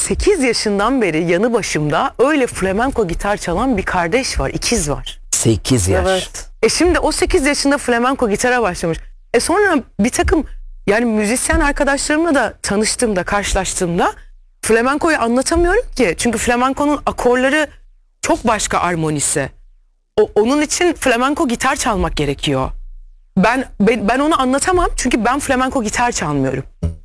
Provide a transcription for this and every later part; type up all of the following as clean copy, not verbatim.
8 yaşından beri yanı başımda öyle flamenko gitar çalan bir kardeş var, ikiz var. 8 yaş. Evet. Şimdi o 8 yaşında flamenko gitara başlamış. Sonra bir takım yani müzisyen arkadaşlarımla da tanıştığımda, karşılaştığımda flamenkoyu anlatamıyorum ki. Çünkü flamenkonun akorları çok başka armonisi. Onun için flamenko gitar çalmak gerekiyor. Ben onu anlatamam çünkü ben flamenko gitar çalmıyorum.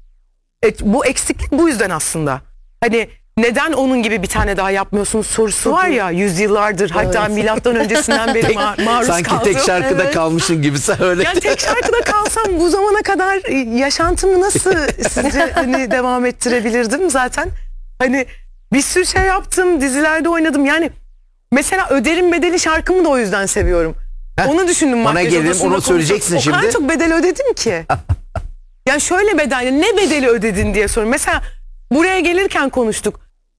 Bu eksiklik bu yüzden aslında. Hani neden onun gibi bir tane daha yapmıyorsunuz sorusu var ya, yüzyıllardır hatta milattan öncesinden beri maruz Sanki kaldım. tek şarkıda kalmışsın gibi sen öyle. Yani tek şarkıda kalsam bu zamana kadar yaşantımı nasıl sizce hani devam ettirebilirdim zaten. Hani bir sürü şey yaptım, dizilerde oynadım. Yani mesela Öder'in Bedeli şarkımı da o yüzden seviyorum. Onu düşündüm. Ona gelelim, odasında onu söyleyeceksin konuştum. şimdi. O kadar çok bedel ödedim ki. Yani şöyle bedel, ne bedeli ödedin diye soruyorum. Mesela buraya gelirken konuştuk.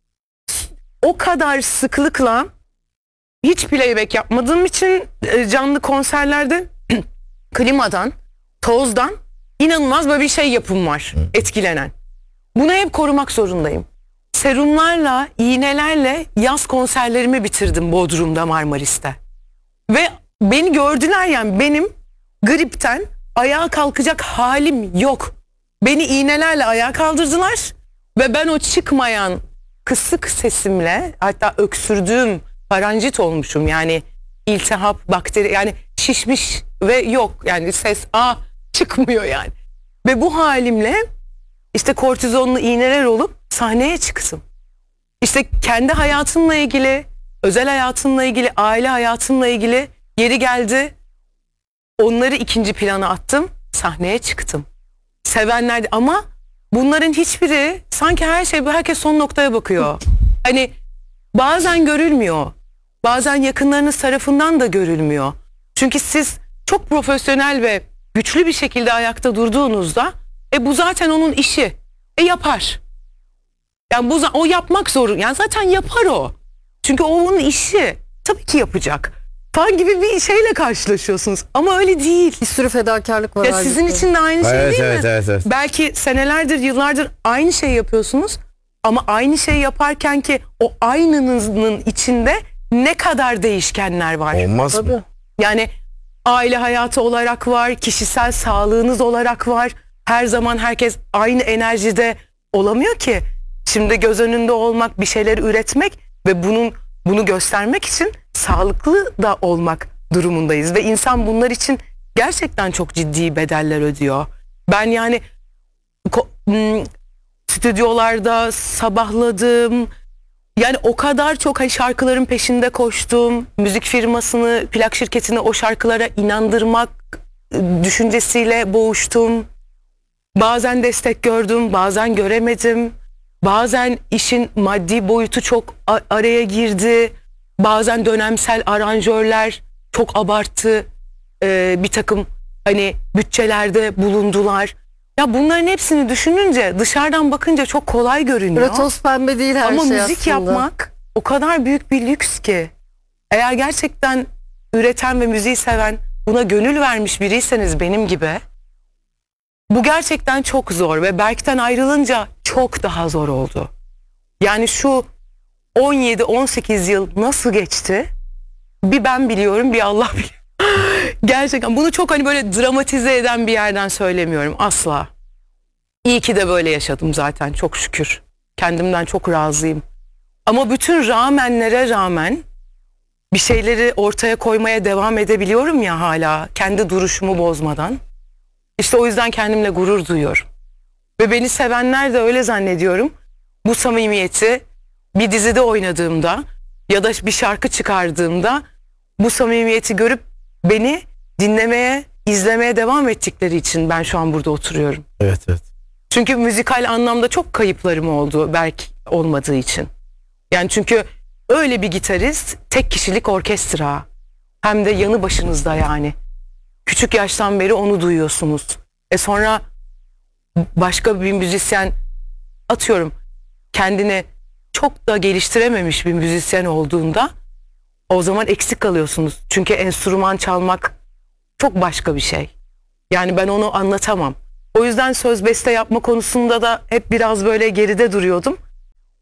O kadar sıklıkla hiç playback yapmadığım için canlı konserlerde klimadan, tozdan inanılmaz böyle bir şey yapım var, etkilenen. Bunu hep korumak zorundayım. Serumlarla, iğnelerle yaz konserlerimi bitirdim Bodrum'da, Marmaris'te. Ve beni gördüler, yani benim gripten ayağa kalkacak halim yok. Beni iğnelerle ayağa kaldırdılar ve ben o çıkmayan kısık sesimle, hatta öksürdüğüm, faranjit olmuşum, yani iltihap, bakteri, yani şişmiş ve yok yani ses çıkmıyor yani. Ve bu halimle işte kortizonlu iğneler olup sahneye çıktım. İşte kendi hayatımla ilgili, özel hayatımla ilgili, aile hayatımla ilgili yeri geldi. Onları ikinci plana attım, sahneye çıktım. Sevenler ama bunların hiçbiri, sanki herkes son noktaya bakıyor. Hani bazen görülmüyor. Bazen yakınlarınız tarafından da görülmüyor. Çünkü siz çok profesyonel ve güçlü bir şekilde ayakta durduğunuzda bu zaten onun işi. Yapar. Yani o yapmak zorunda. Yani zaten yapar o. Çünkü o onun işi. Tabii ki yapacak. Falan gibi bir şeyle karşılaşıyorsunuz. Ama öyle değil. Bir sürü fedakarlık var. Ya sizin için de aynı şey Evet, değil mi? evet. Belki senelerdir, yıllardır aynı şeyi yapıyorsunuz. Ama aynı şeyi yaparken ki o aynınızın içinde ne kadar değişkenler var. Olmaz mı? Tabii. Yani aile hayatı olarak var, kişisel sağlığınız olarak var. Her zaman herkes aynı enerjide olamıyor ki. Şimdi göz önünde olmak, bir şeyler üretmek ve bunu göstermek için sağlıklı da olmak durumundayız. Ve insan bunlar için gerçekten çok ciddi bedeller ödüyor. Ben yani stüdyolarda sabahladım. Yani o kadar çok şarkıların peşinde koştum. Müzik firmasını, plak şirketini o şarkılara inandırmak düşüncesiyle boğuştum. Bazen destek gördüm, bazen göremedim. Bazen işin maddi boyutu çok araya girdi. Bazen dönemsel aranjörler çok abarttı. Bir takım hani bütçelerde bulundular. Ya bunların hepsini düşününce, dışarıdan bakınca çok kolay görünüyor. Böyle toz pembe değil her ama şey müzik aslında. yapmak o kadar büyük bir lüks ki. Eğer gerçekten üreten ve müziği seven, buna gönül vermiş biriyseniz benim gibi, bu gerçekten çok zor ve Berk'ten ayrılınca çok daha zor oldu. Yani şu 17-18 yıl nasıl geçti? Bir ben biliyorum, bir Allah biliyor. Gerçekten bunu çok hani böyle dramatize eden bir yerden söylemiyorum asla. İyi ki de böyle yaşadım zaten, çok şükür. Kendimden çok razıyım. Ama bütün rağmenlere rağmen bir şeyleri ortaya koymaya devam edebiliyorum ya hala, kendi duruşumu bozmadan. İşte o yüzden kendimle gurur duyuyorum. Ve beni sevenler de öyle zannediyorum. Bu samimiyeti bir dizide oynadığımda ya da bir şarkı çıkardığımda bu samimiyeti görüp beni dinlemeye, izlemeye devam ettikleri için ben şu an burada oturuyorum. Evet. Çünkü müzikal anlamda çok kayıplarım oldu Berk olmadığı için. Yani çünkü öyle bir gitarist, tek kişilik orkestra. Hem de yanı başınızda yani. Küçük yaştan beri onu duyuyorsunuz. Sonra başka bir müzisyen, atıyorum, kendini çok da geliştirememiş bir müzisyen olduğunda o zaman eksik kalıyorsunuz. Çünkü enstrüman çalmak çok başka bir şey. Yani ben onu anlatamam. O yüzden söz beste yapma konusunda da hep biraz böyle geride duruyordum.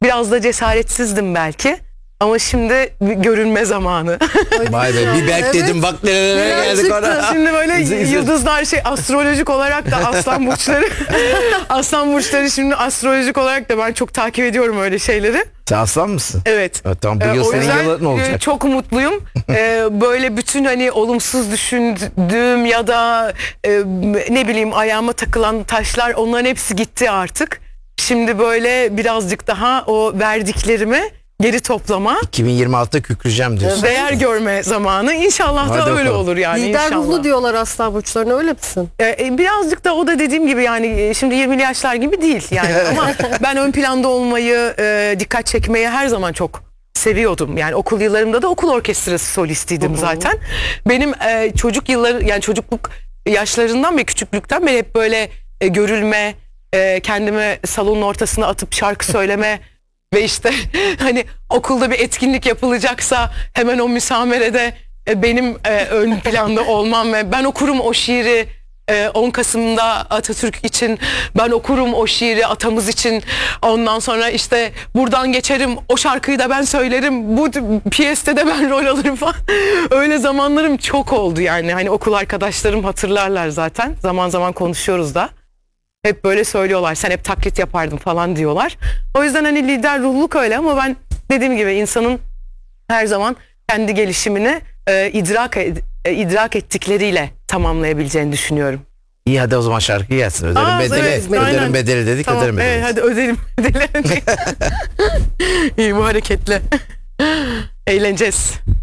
Biraz da cesaretsizdim belki. Ama şimdi bir görünme zamanı. Vay be, bir Berk Evet. dedim bak nereye Neler geldik çıktı? ona. Şimdi böyle İzle. yıldızlar astrolojik olarak da aslan burçları. Aslan burçları şimdi astrolojik olarak da ben çok takip ediyorum öyle şeyleri. Sen aslan mısın? Evet. Tamam, bu yıl O senin yüzden yılın olacak. çok mutluyum. Böyle bütün hani olumsuz düşündüğüm ya da ne bileyim ayağıma takılan taşlar, onların hepsi gitti artık. Şimdi böyle birazcık daha o verdiklerimi geri toplama, 2026'da kükreyeceğim diyorsun. değer görme zamanı. İnşallah da Hadi öyle bakalım. olur yani. Lider inşallah. ruhlu diyorlar aslan burçlarına, öyle misin? Birazcık da o da dediğim gibi yani şimdi 20'li yaşlar gibi değil yani ama ben ön planda olmayı, dikkat çekmeyi her zaman çok seviyordum. Yani okul yıllarımda da okul orkestrası solistiydim zaten. Benim çocuk yılları, yani çocukluk yaşlarından ve küçüklükten beri hep böyle görülme, kendimi salonun ortasına atıp şarkı söyleme ve işte hani okulda bir etkinlik yapılacaksa hemen o müsamerede benim ön planda olmam ve ben okurum o şiiri 10 Kasım'da Atatürk için, ben okurum o şiiri atamız için, ondan sonra işte buradan geçerim, o şarkıyı da ben söylerim, bu piyeste de ben rol alırım falan. Öyle zamanlarım çok oldu yani, hani okul arkadaşlarım hatırlarlar zaten, zaman zaman konuşuyoruz da. Hep böyle söylüyorlar, sen hep taklit yapardın falan diyorlar. O yüzden hani lider ruhluluk öyle, ama ben dediğim gibi insanın her zaman kendi gelişimini idrak ettikleriyle tamamlayabileceğini düşünüyorum. İyi, hadi o zaman şarkı gelsin. Öderim Aa, bedeli. evet, öderim aynen. bedeli dedik, Tamam, öderim bedeli. evet, hadi ödelim bedeli. İyi, bu hareketle. Eğleneceğiz.